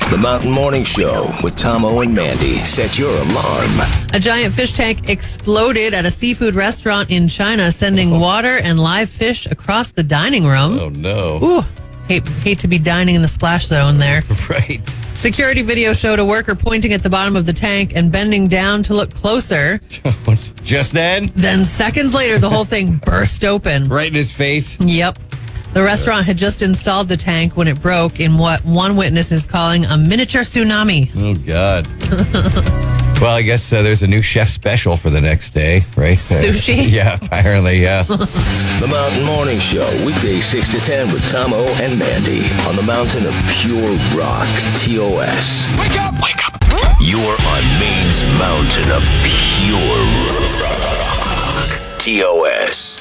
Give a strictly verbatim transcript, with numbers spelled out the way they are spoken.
The Mountain Morning Show with Tomo and Mandy. Set your alarm. A giant fish tank exploded at a seafood restaurant in China, sending oh. water and live fish across the dining room. Oh, no. Ooh, hate, hate to be dining in the splash zone there. Right. Security video showed a worker pointing at the bottom of the tank and bending down to look closer. Just then? Then seconds later, the whole thing burst open. Right in his face? Yep. The restaurant had just installed the tank when it broke in what one witness is calling a miniature tsunami. Oh, God. Well, I guess uh, there's a new chef special for the next day, right? Sushi? Yeah, apparently, yeah. The Mountain Morning Show, weekdays six to ten with Tomo and Mandy on the mountain of pure rock, T O S. Wake up! Wake up! You are on Maine's mountain of pure rock, T O S.